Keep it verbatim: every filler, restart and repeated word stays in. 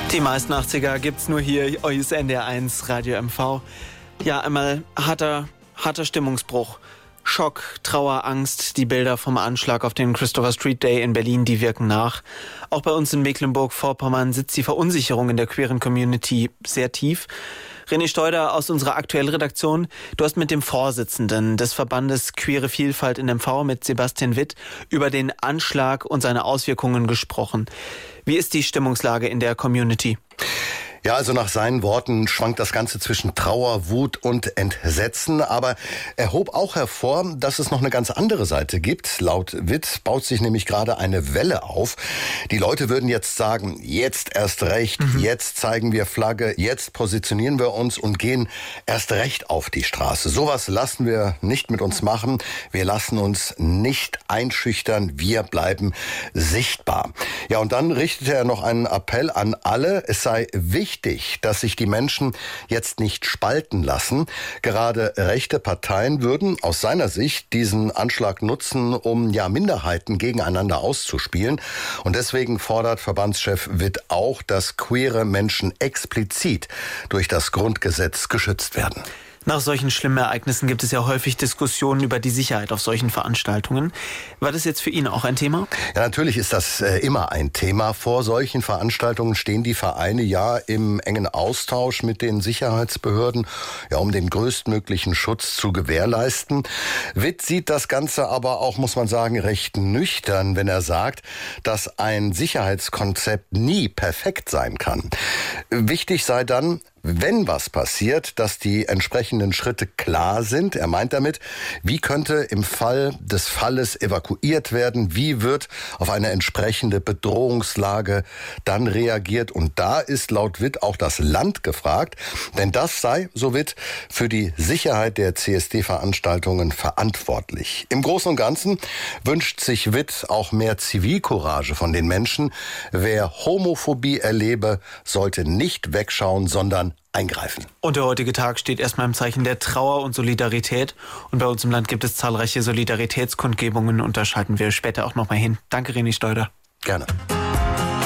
Die meisten achtziger gibt's nur hier, euer N D R eins Radio M V. Ja, einmal harter, harter Stimmungsbruch. Schock, Trauer, Angst, die Bilder vom Anschlag auf den Christopher Street Day in Berlin, die wirken nach. Auch bei uns in Mecklenburg-Vorpommern sitzt die Verunsicherung in der queeren Community sehr tief. René Steuder aus unserer aktuellen Redaktion, du hast mit dem Vorsitzenden des Verbandes Queere Vielfalt in M V, mit Sebastian Witt, über den Anschlag und seine Auswirkungen gesprochen. Wie ist die Stimmungslage in der Community? Ja, also nach seinen Worten schwankt das Ganze zwischen Trauer, Wut und Entsetzen. Aber er hob auch hervor, dass es noch eine ganz andere Seite gibt. Laut Witt baut sich nämlich gerade eine Welle auf. Die Leute würden jetzt sagen, jetzt erst recht, mhm. jetzt zeigen wir Flagge, jetzt positionieren wir uns und gehen erst recht auf die Straße. Sowas lassen wir nicht mit uns machen. Wir lassen uns nicht einschüchtern. Wir bleiben sichtbar. Ja, und dann richtete er noch einen Appell an alle. Es sei wichtig, Wichtig, dass sich die Menschen jetzt nicht spalten lassen. Gerade rechte Parteien würden aus seiner Sicht diesen Anschlag nutzen, um ja Minderheiten gegeneinander auszuspielen. Und deswegen fordert Verbandschef Witt auch, dass queere Menschen explizit durch das Grundgesetz geschützt werden. Nach solchen schlimmen Ereignissen gibt es ja häufig Diskussionen über die Sicherheit auf solchen Veranstaltungen. War das jetzt für ihn auch ein Thema? Ja, natürlich ist das äh, immer ein Thema. Vor solchen Veranstaltungen stehen die Vereine ja im engen Austausch mit den Sicherheitsbehörden, ja, um den größtmöglichen Schutz zu gewährleisten. Witt sieht das Ganze aber auch, muss man sagen, recht nüchtern, wenn er sagt, dass ein Sicherheitskonzept nie perfekt sein kann. Wichtig sei dann, wenn was passiert, dass die entsprechenden Schritte klar sind. Er meint damit, wie könnte im Fall des Falles evakuiert werden? Wie wird auf eine entsprechende Bedrohungslage dann reagiert? Und da ist laut Witt auch das Land gefragt. Denn das sei, so Witt, für die Sicherheit der C S D-Veranstaltungen verantwortlich. Im Großen und Ganzen wünscht sich Witt auch mehr Zivilcourage von den Menschen. Wer Homophobie erlebe, sollte nicht wegschauen, sondern eingreifen. Und der heutige Tag steht erstmal im Zeichen der Trauer und Solidarität. Und bei uns im Land gibt es zahlreiche Solidaritätskundgebungen und da schalten wir später auch nochmal hin. Danke, René Steuder. Gerne.